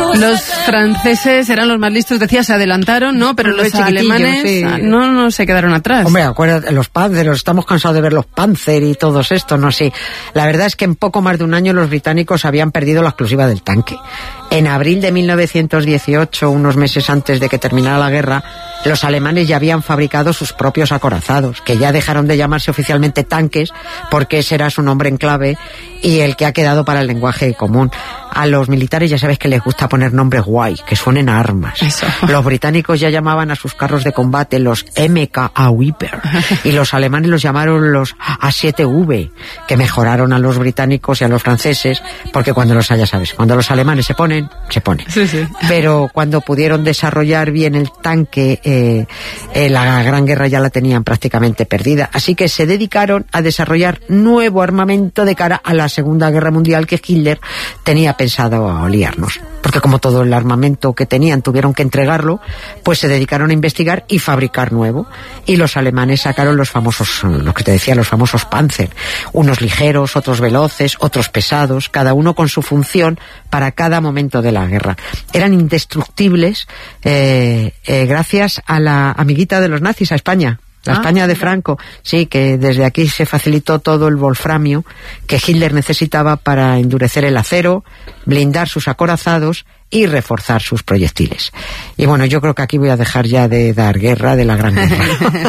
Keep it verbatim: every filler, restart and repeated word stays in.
Los franceses eran los más listos, decía, se adelantaron, ¿no? Pero los alemanes sí. no, no se quedaron atrás. Hombre, acuérdate, los Panzer, estamos cansados de ver los Panzer y todos estos, no sé. La verdad es que en poco más de un año los británicos habían perdido la exclusiva del tanque. En abril de mil novecientos dieciocho, unos meses antes de que terminara la guerra, los alemanes ya habían fabricado sus propios acorazados, que ya dejaron de llamarse oficialmente tanques, porque ese era su nombre en clave y el que ha quedado para el lenguaje común. A los militares ya sabes que les gusta poner nombres guay, que suenen a armas. Eso. Los británicos ya llamaban a sus carros de combate los M K A Viper y los alemanes los llamaron los A siete V, que mejoraron a los británicos y a los franceses, porque cuando los, ya sabes, cuando los alemanes se ponen, se ponen. Sí, sí. Pero cuando pudieron desarrollar bien el tanque, eh, eh, la Gran Guerra ya la tenían prácticamente perdida. Así que se dedicaron a desarrollar nuevo armamento de cara a la Segunda Guerra Mundial que Hitler tenía pensado liarnos. Porque como todo el armamento que tenían tuvieron que entregarlo, pues se dedicaron a investigar y fabricar nuevo. Y los alemanes sacaron los famosos, lo que te decía, los famosos Panzer. Unos ligeros, otros veloces, otros pesados, cada uno con su función para cada momento de la guerra. Eran indestructibles eh, eh, gracias a la amiguita de los nazis, a España. La España de Franco, sí, que desde aquí se facilitó todo el wolframio que Hitler necesitaba para endurecer el acero, blindar sus acorazados y reforzar sus proyectiles. Y bueno, yo creo que aquí voy a dejar ya de dar guerra de la Gran Guerra.